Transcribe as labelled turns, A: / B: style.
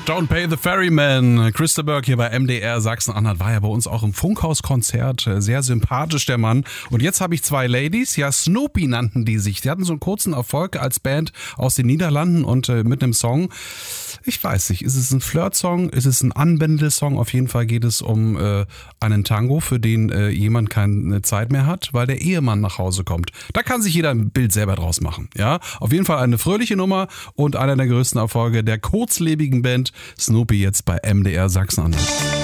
A: Don't Pay the Ferryman. Christa Berg hier bei MDR Sachsen-Anhalt war ja bei uns auch im Funkhauskonzert. Sehr sympathisch, der Mann. Und jetzt habe ich zwei Ladies, ja, Snoopy nannten die sich. Die hatten so einen kurzen Erfolg als Band aus den Niederlanden und mit einem Song. Ich weiß nicht, ist es ein Flirt-Song? Ist es ein Anbändel-Song? Auf jeden Fall geht es um einen Tango, für den jemand keine Zeit mehr hat, weil der Ehemann nach Hause kommt. Da kann sich jeder ein Bild selber draus machen. Ja, auf jeden Fall eine fröhliche Nummer und einer der größten Erfolge der kurzlebigen Band Snoopy jetzt bei MDR Sachsen-Anhalt.